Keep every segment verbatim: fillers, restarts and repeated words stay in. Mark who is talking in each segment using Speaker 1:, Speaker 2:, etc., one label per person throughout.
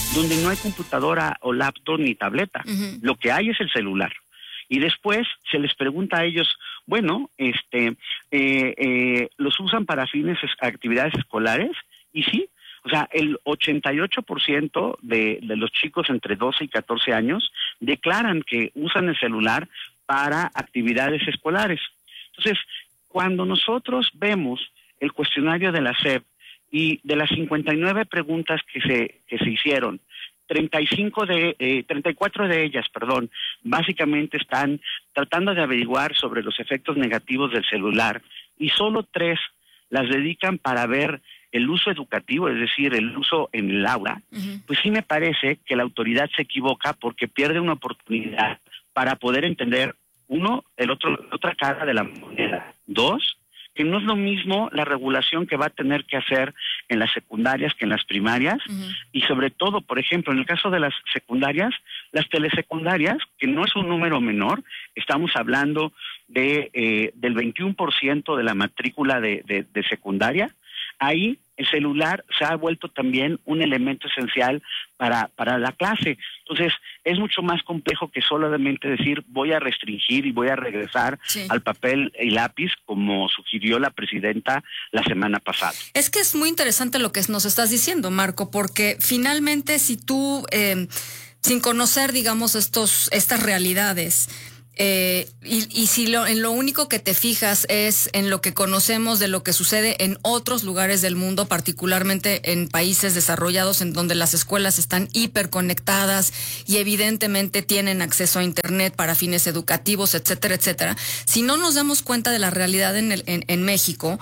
Speaker 1: donde no hay computadora o laptop ni tableta. Uh-huh. Lo que hay es el celular. Y después se les pregunta a ellos, bueno, este, eh, eh, ¿los usan para fines, actividades escolares? Y sí, o sea, el ochenta y ocho por ciento de, de los chicos entre doce y catorce años declaran que usan el celular para actividades escolares. Entonces, cuando nosotros vemos el cuestionario de la S E P y de las cincuenta y nueve preguntas que se, que se hicieron, treinta y cinco de, eh, treinta y cuatro de ellas, perdón, básicamente están tratando de averiguar sobre los efectos negativos del celular y solo tres las dedican para ver el uso educativo, es decir, el uso en el aula. Uh-huh. Pues sí me parece que la autoridad se equivoca porque pierde una oportunidad para poder entender, uno, el otro, la otra cara de la moneda. Dos, que no es lo mismo la regulación que va a tener que hacer en las secundarias que en las primarias, uh-huh. y sobre todo, por ejemplo, en el caso de las secundarias, las telesecundarias, que no es un número menor, estamos hablando de eh, del veintiuno por ciento de la matrícula de, de, de secundaria. Ahí el celular se ha vuelto también un elemento esencial para, para la clase. Entonces, es mucho más complejo que solamente decir voy a restringir y voy a regresar sí. al papel y lápiz, como sugirió la presidenta la semana pasada.
Speaker 2: Es que es muy interesante lo que nos estás diciendo, Marco, porque finalmente si tú, eh, sin conocer, digamos, estos estas realidades, Eh, y, y si lo, en lo único que te fijas es en lo que conocemos de lo que sucede en otros lugares del mundo, particularmente en países desarrollados en donde las escuelas están hiperconectadas y evidentemente tienen acceso a internet para fines educativos, etcétera, etcétera. Si no nos damos cuenta de la realidad en, el, en, en México,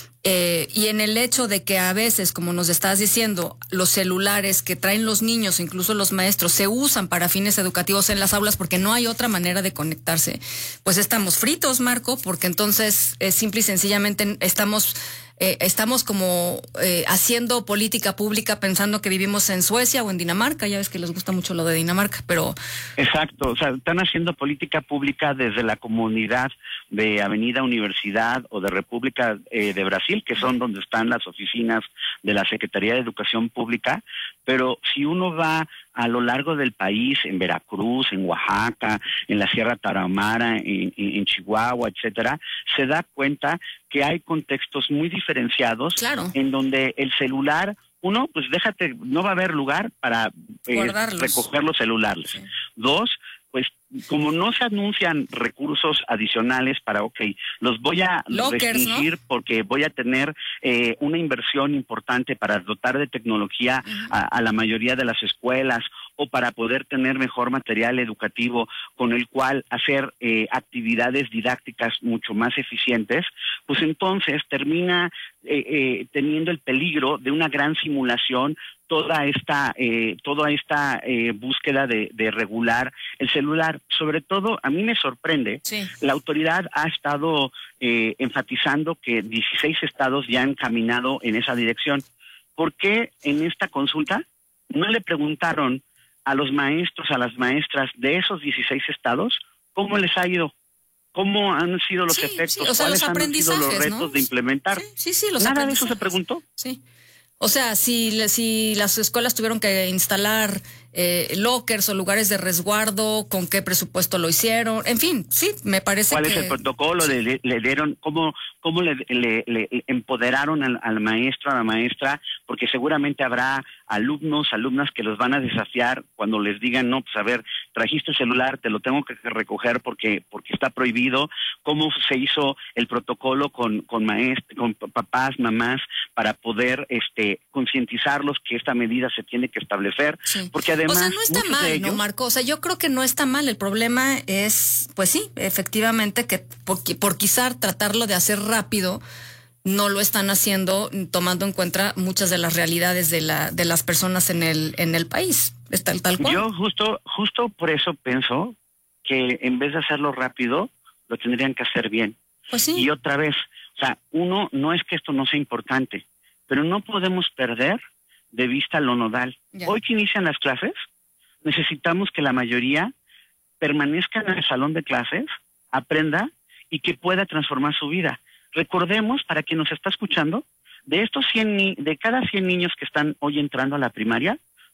Speaker 2: Eh, y en el hecho de que a veces, como nos estás diciendo, los celulares que traen los niños, incluso los maestros, se usan para fines educativos en las aulas porque no hay otra manera de conectarse, pues estamos fritos, Marco, porque entonces eh, simple y sencillamente estamos... Eh, estamos como eh, haciendo política pública pensando que vivimos en Suecia o en Dinamarca. Ya ves que les gusta mucho lo de Dinamarca, pero...
Speaker 1: Exacto, o sea, están haciendo política pública desde la comunidad de Avenida Universidad o de República eh, de Brasil, que son donde están las oficinas de la Secretaría de Educación Pública, pero si uno va a lo largo del país, en Veracruz, en Oaxaca, en la Sierra Tarahumara, en, en, en Chihuahua, etcétera, se da cuenta que hay contextos muy diferenciados, claro, en donde el celular, uno, pues déjate, no va a haber lugar para eh, recoger los celulares. Sí. Dos, pues como no se anuncian recursos adicionales para, ok, los voy a Lockers, restringir, ¿no? Porque voy a tener eh, una inversión importante para dotar de tecnología uh-huh. a, a la mayoría de las escuelas, o para poder tener mejor material educativo con el cual hacer eh, actividades didácticas mucho más eficientes, pues entonces termina eh, eh, teniendo el peligro de una gran simulación toda esta eh, toda esta eh, búsqueda de, de regular el celular. Sobre todo, a mí me sorprende, sí. La autoridad ha estado eh, enfatizando que dieciséis estados ya han caminado en esa dirección. ¿Por qué en esta consulta no le preguntaron a los maestros, a las maestras de esos dieciséis estados cómo les ha ido? ¿Cómo han sido los sí, efectos?
Speaker 2: Sí, o sea,
Speaker 1: ¿Cuáles
Speaker 2: los
Speaker 1: han sido los retos, ¿no?,
Speaker 2: de
Speaker 1: implementar?
Speaker 2: Sí, sí, sí, los
Speaker 1: Nada de eso se preguntó.
Speaker 2: Sí. O sea, si, si las escuelas tuvieron que instalar eh, lockers o lugares de resguardo, ¿con qué presupuesto lo hicieron? En fin, sí, me parece
Speaker 1: ¿Cuál
Speaker 2: que...
Speaker 1: ¿Cuál es el protocolo? Sí. Le, le dieron, ¿cómo, cómo le, le, le empoderaron al, al maestro, a la maestra? Porque seguramente habrá alumnos, alumnas que los van a desafiar cuando les digan, no, pues a ver, trajiste el celular, te lo tengo que recoger porque porque está prohibido. ¿Cómo se hizo el protocolo con con maestros, con papás, mamás, para poder este concientizarlos que esta medida se tiene que establecer?
Speaker 2: Sí.
Speaker 1: Porque además,
Speaker 2: o sea, no está mal,
Speaker 1: ellos...
Speaker 2: ¿no, Marco? O sea, yo creo que no está mal. El problema es, pues sí, efectivamente, que por, por quizá tratarlo de hacer rápido, no lo están haciendo tomando en cuenta muchas de las realidades de la de las personas en el en el país. Es tal, tal cual.
Speaker 1: Yo justo justo por eso pienso que en vez de hacerlo rápido, lo tendrían que hacer bien.
Speaker 2: Pues sí.
Speaker 1: Y otra vez, o sea, uno, no es que esto no sea importante, pero no podemos perder de vista lo nodal. Ya. Hoy que inician las clases, necesitamos que la mayoría permanezca en el salón de clases, aprenda y que pueda transformar su vida. Recordemos, para quien nos está escuchando, de estos cien ni- de cada cien niños que están hoy entrando a la primaria,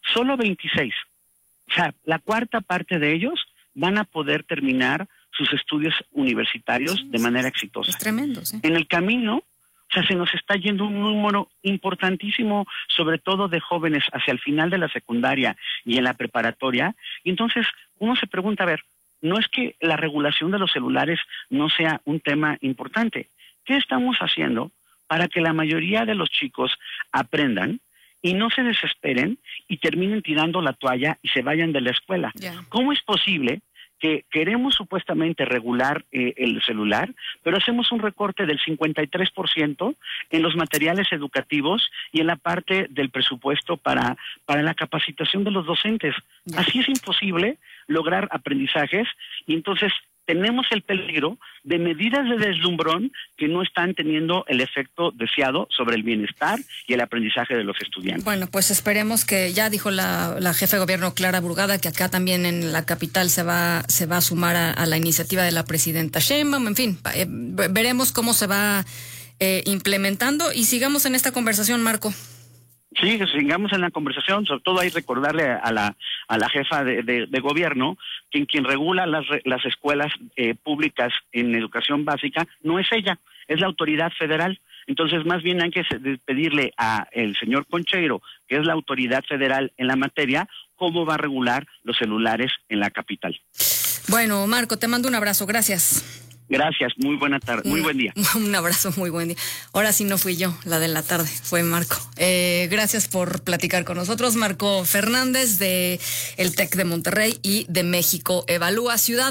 Speaker 1: solo veintiséis. O sea, la cuarta parte de ellos van a poder terminar sus estudios universitarios sí, de manera exitosa.
Speaker 2: Es tremendo, sí.
Speaker 1: En el camino, o sea, se nos está yendo un número importantísimo, sobre todo de jóvenes hacia el final de la secundaria y en la preparatoria. Y entonces uno se pregunta, a ver, no es que la regulación de los celulares no sea un tema importante. ¿Qué estamos haciendo para que la mayoría de los chicos aprendan y no se desesperen y terminen tirando la toalla y se vayan de la escuela? Yeah. ¿Cómo es posible que queremos supuestamente regular eh, el celular, pero hacemos un recorte del cincuenta y tres por ciento en los materiales educativos y en la parte del presupuesto para, para la capacitación de los docentes? Yeah. Así es imposible lograr aprendizajes y entonces tenemos el peligro de medidas de deslumbrón que no están teniendo el efecto deseado sobre el bienestar y el aprendizaje de los estudiantes.
Speaker 2: Bueno, pues esperemos que, ya dijo la, la jefa de gobierno Clara Brugada que acá también en la capital se va se va a sumar a, a la iniciativa de la presidenta Sheinbaum. En fin, eh, veremos cómo se va eh, implementando y sigamos en esta conversación, Marco.
Speaker 1: Sí, que sigamos en la conversación, sobre todo hay recordarle a la a la jefa de, de, de gobierno que en quien regula las las escuelas eh, públicas en educación básica no es ella, es la autoridad federal. Entonces, más bien hay que pedirle a el señor Concheiro, que es la autoridad federal en la materia, cómo va a regular los celulares en la capital.
Speaker 2: Bueno, Marco, te mando un abrazo, gracias.
Speaker 1: Gracias, muy buena tarde, muy buen día.
Speaker 2: Un abrazo, muy buen día. Ahora sí no fui yo, la de la tarde, fue Marco. Eh, gracias por platicar con nosotros, Marco Fernández de el TEC de Monterrey y de México Evalúa Ciudad.